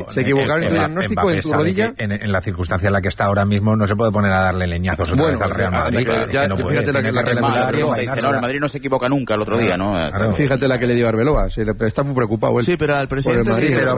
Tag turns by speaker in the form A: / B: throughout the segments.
A: ¿Se equivocaron en tu diagnóstico, en tu rodilla?
B: En la circunstancia en la que está ahora mismo no se puede poner a darle leñazos otra vez al Real Madrid.
A: Fíjate la que le dio.
C: El Madrid no se equivoca nunca el otro día, ¿no?
A: Fíjate la que le dio a Arbeloa. Está muy preocupado él.
D: Sí, pero al presidente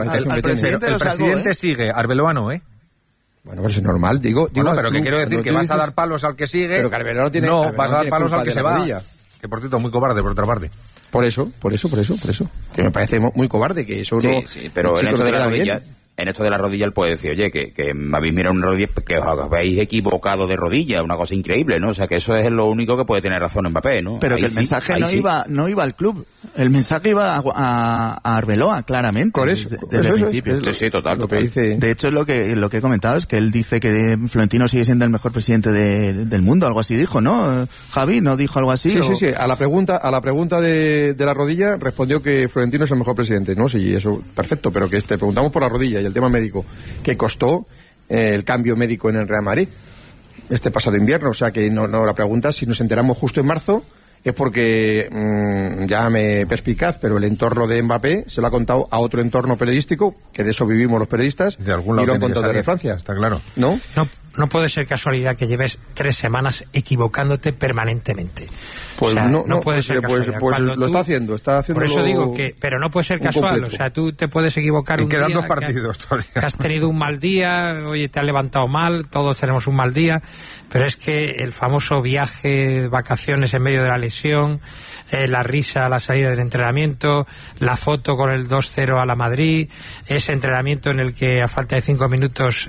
B: el presidente sigue, Arbeloa no, ¿eh?
A: Bueno, pues es normal, digo,
B: pero que quiero decir que vas a dar palos al que sigue.
A: Pero que Arbeloa no tiene.
B: No, vas a dar palos al que se va. Que por cierto, muy cobarde por otra parte.
A: Por eso. Que me parece muy cobarde que eso no.
C: Sí, pero en esto de la rodilla. En esto de la rodilla él puede decir, oye, que me habéis mirado una rodilla, que os habéis equivocado de rodilla, una cosa increíble, ¿no? O sea, que eso es lo único que puede tener razón Mbappé, ¿no?
D: Pero ahí que el mensaje no iba al club, el mensaje iba a Arbeloa, claramente.
A: Por eso.
D: Desde el principio.
C: Sí, total.
D: De hecho, lo que he comentado es que él dice que Florentino sigue siendo el mejor presidente del mundo, algo así dijo, ¿no? Javi, ¿no dijo algo así?
A: Sí. A la pregunta de la rodilla respondió que Florentino es el mejor presidente, ¿no? Sí, eso, perfecto, pero que te preguntamos por la rodilla y el tema médico, que costó el cambio médico en el Real Madrid este pasado invierno, o sea que no la pregunta, si nos enteramos justo en marzo, es porque ya me perspicaz, pero el entorno de Mbappé se lo ha contado a otro entorno periodístico, que de eso vivimos los periodistas,
B: de algún lado
A: y lo han contado desde Francia,
B: está claro.
E: No puede ser casualidad que lleves 3 semanas equivocándote
A: Pues
E: o sea,
A: no
E: puede ser casualidad.
A: Pues lo está haciendo.
E: Por eso digo que, pero no puede ser casual, completo. O sea, tú te puedes equivocar un
B: quedan
E: día
B: 2 partidos todavía.
E: Que has tenido un mal día, oye, te has levantado mal, todos tenemos un mal día, pero es que el famoso viaje, vacaciones en medio de la lesión, la risa a la salida del entrenamiento, la foto con el 2-0 a la Madrid, ese entrenamiento en el que a falta de 5 minutos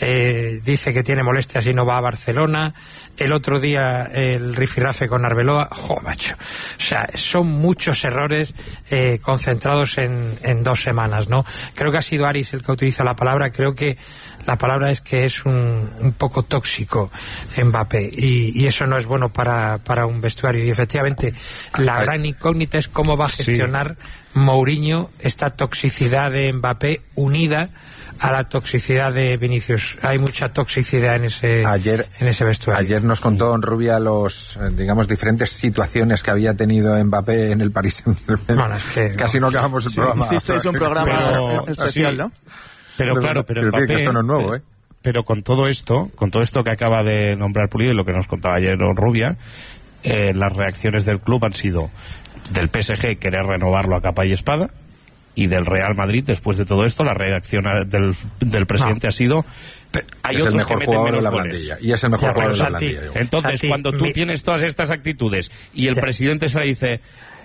E: dice que tiene molestias y no va a Barcelona, el otro día el rifirrafe con Arbeloa, macho, o sea, son muchos errores concentrados en 2 semanas, ¿no? Creo que ha sido Aris el que utiliza la palabra, creo que la palabra es que es un poco tóxico Mbappé y eso no es bueno para un vestuario y efectivamente la gran incógnita es cómo va a gestionar Mourinho esta toxicidad de Mbappé unida a la toxicidad de Vinicius. Hay mucha toxicidad en ese vestuario.
B: Ayer nos contó Rubia los, digamos, diferentes situaciones que había tenido Mbappé en el Paris Saint-Germain. Casi no acabamos el programa.
D: Hicisteis un programa especial, ¿no?
F: Pero claro, pero Mbappé,
B: esto no es nuevo,
F: Pero con todo esto que acaba de nombrar Pulido y lo que nos contaba ayer Rubia, las reacciones del club han sido del PSG querer renovarlo a capa y espada, y del Real Madrid, después de todo esto, la reacción del presidente ha sido hay
B: es
F: otros
B: el mejor
F: que meten
B: jugador de
F: menos
B: la
F: goles.
B: plantilla y es el mejor jugador de la plantilla.
F: Entonces, cuando tú tienes todas estas actitudes y el presidente se le dice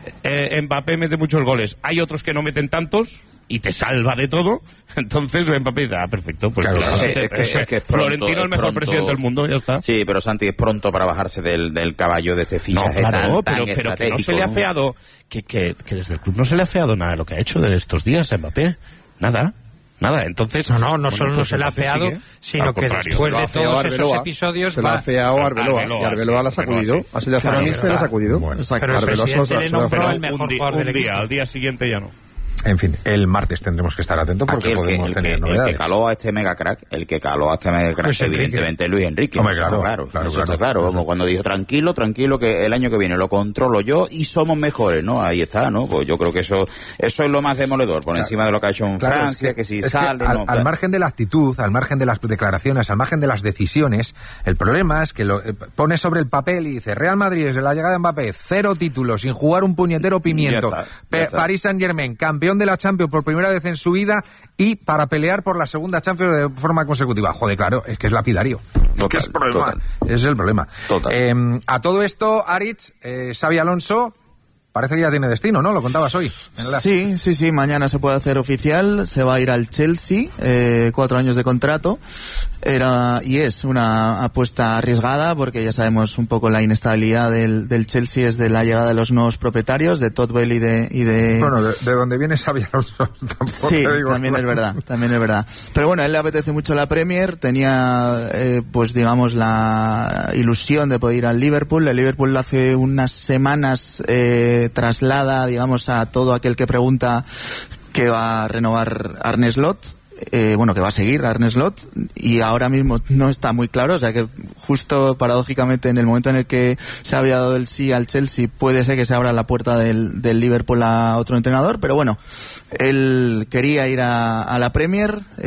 F: Mbappé mete muchos goles, hay otros que no meten tantos y te salva de todo, entonces Mbappé perfecto, pues
C: claro, es que
F: Florentino el mejor presidente del mundo, ya está.
C: Sí, pero Santi, es pronto para bajarse del caballo de este fichaje
F: pero que no se le ha afeado que desde el club no se le ha afeado nada de lo que ha hecho de estos días a Mbappé, nada, entonces
E: no solo no se le ha afeado, sino que después de todos esos episodios
A: se le ha afeado a Arbeloa, y Arbeloa la ha sacudido, ha sido accionista y la ha sacudido.
E: Pero el presidente le nombró el mejor jugador del equipo.
F: Al día siguiente ya no.
B: En fin, el martes tendremos que estar atentos porque podemos tener novedades.
C: El que caló a este mega crack, pues evidentemente Luis Enrique.
B: Hombre, claro.
C: Como cuando dijo tranquilo, que el año que viene lo controlo yo y somos mejores, ¿no? Ahí está, ¿no? Pues yo creo que eso es lo más demoledor, por encima de lo que ha hecho en Francia, que si sale...
B: Al margen de la actitud, al margen de las declaraciones, al margen de las decisiones, el problema es que lo pone sobre el papel y dice Real Madrid desde la llegada de Mbappé, 0 títulos, sin jugar un puñetero pimiento. Ya está. Paris Saint-Germain, campeón de la Champions por primera vez en su vida y para pelear por la segunda Champions de forma consecutiva. Joder, claro, es que es lapidario. Ese es el problema. A todo esto, Aritz, Xabi Alonso parece que ya tiene destino, ¿no? Lo contabas hoy.
D: Sí, mañana se puede hacer oficial, se va a ir al Chelsea, 4 años de contrato, es una apuesta arriesgada porque ya sabemos un poco la inestabilidad del Chelsea desde la llegada de los nuevos propietarios, de Todd Boehly y de...
B: Bueno, de donde viene Xabi Alonso tampoco.
D: Sí, también es verdad. Pero bueno, a él le apetece mucho la Premier, tenía pues digamos la ilusión de poder ir al Liverpool. El Liverpool hace unas semanas traslada, digamos, a todo aquel que pregunta que va a renovar Arne Slot, que va a seguir Arne Slot, y ahora mismo no está muy claro, o sea que justo paradójicamente en el momento en el que se había dado el sí al Chelsea puede ser que se abra la puerta del Liverpool a otro entrenador, pero bueno, él quería ir a la Premier.